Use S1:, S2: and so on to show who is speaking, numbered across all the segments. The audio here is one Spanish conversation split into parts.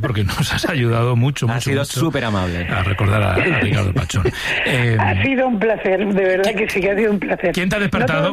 S1: porque nos has ayudado mucho.
S2: Ha sido súper amable.
S1: A recordar a Ricardo Pachón.
S3: Ha sido un placer, de verdad que sí que ha sido un placer.
S1: ¿Quién te ha despertado?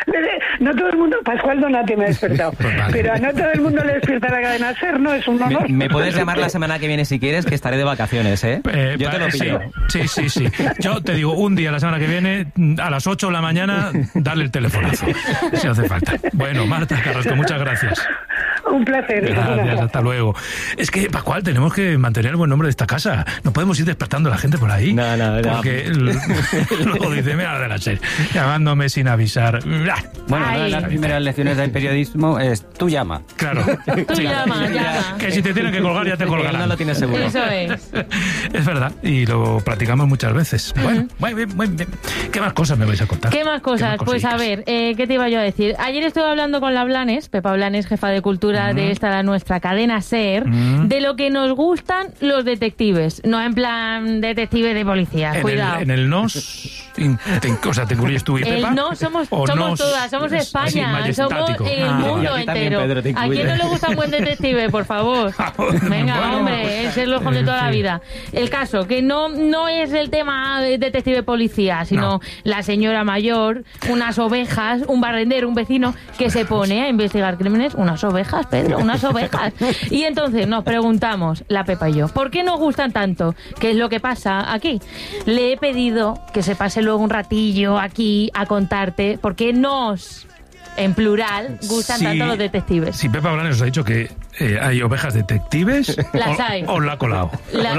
S3: No todo el mundo, Pascual Donati me ha despertado.
S1: Pues vale.
S3: Pero a no todo el mundo le despierta la cadena SER, ¿no? Es un honor.
S2: Me puedes llamar la semana que viene si quieres, que estaré de vacaciones, ¿eh? Yo te lo pillo.
S1: Sí. Yo te digo, un día la semana que viene, a las 8 de la mañana, dale el telefonazo, si hace falta. Bueno, Marta Carrasco, muchas gracias.
S3: Un placer.
S1: Gracias, hasta luego. Es que, Pascual, tenemos que mantener el buen nombre de esta casa. No podemos ir despertando a la gente por ahí.
S2: No.
S1: Porque luego dice, mira de la SER, llamándome sin avisar.
S4: Bueno, una de las primeras lecciones del periodismo es tú llama.
S1: Claro.
S5: Tú llama.
S1: Que si te tienen que colgar, ya te colgarán.
S2: No lo tienes seguro.
S5: Eso es.
S1: Es verdad, y lo practicamos muchas veces. Bueno, muy bien. ¿Qué más cosas me vais a contar?
S5: ¿Qué más cosas? Pues a ver, ¿qué te iba yo a decir? Ayer estuve hablando con la Blanes, Pepa Blanes, jefa de cultura de nuestra cadena SER, de lo que nos gustan los detectives. No en plan detective de policía, cuidado.
S1: En el NOS, te incluyes tú y Pepa.
S5: El NOS somos todas, somos España, somos el mundo entero.
S2: Pedro,
S5: ¿A quién no le gusta un buen detective, por favor? Venga,
S1: bueno,
S5: hombre, es el ojo de toda la vida. El caso, que no es el tema de detective policía, sino la señora mayor, unas ovejas, un barrendero, un vecino, que se pone a investigar crímenes. Unas ovejas, Pedro, unas ovejas. Y entonces nos preguntamos, la Pepa y yo, ¿por qué nos gustan tanto? ¿Qué es lo que pasa aquí? Le he pedido que se pase luego un ratillo aquí a contarte por qué nos, en plural, gustan tanto los detectives.
S1: Si Pepa Blanes os ha dicho que hay ovejas detectives,
S5: las hay.
S1: ¿Os la ha colado?
S5: No,
S1: ¿Os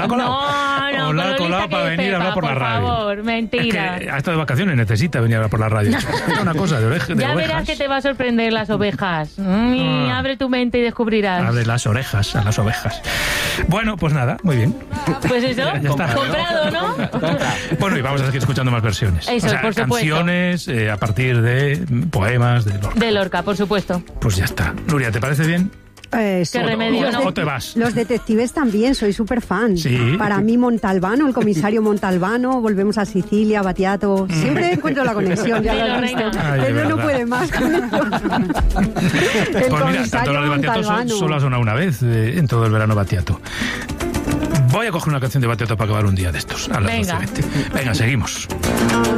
S1: la ha colado para venir a hablar por la radio?
S5: Por favor, mentira.
S1: Es que ha estado de vacaciones, necesita venir a hablar por la radio. Es una cosa de ovejas.
S5: Ya verás que te va a sorprender las ovejas. Abre tu mente y descubrirás.
S1: Abre las orejas a las ovejas. Bueno, pues nada, muy bien.
S5: Pues eso,
S1: ya está.
S5: Comprado, ¿no?
S1: Bueno, y vamos a seguir escuchando más versiones.
S5: Eso, por supuesto.
S1: Canciones a partir de poemas de Lorca.
S5: De Lorca, por supuesto.
S1: Pues ya está. Nuria, ¿te parece bien?
S5: ¿Qué remedio, no?
S1: ¿O te vas?
S6: Los detectives también, soy súper fan.
S1: Sí.
S6: Para mí Montalbano, el comisario Montalbano, Volvemos a Sicilia, Battiato, siempre encuentro la conexión, ya lo has visto. Pero no puede más con esto.
S1: Pues mira, tanto lo de Battiato solo ha sonado una vez en todo el verano Battiato. Voy a coger una canción de Battiato para acabar un día de estos, a las 12:20. Venga, seguimos.